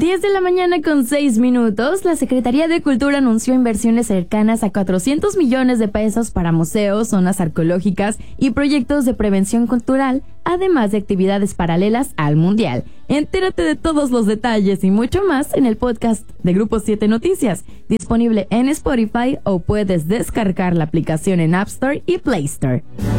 10 de la mañana con 6 minutos, la Secretaría de Cultura anunció inversiones cercanas a 400 millones de pesos para museos, zonas arqueológicas y proyectos de prevención cultural, además de actividades paralelas al Mundial. Entérate de todos los detalles y mucho más en el podcast de Grupo 7 Noticias, disponible en Spotify o puedes descargar la aplicación en App Store y Play Store.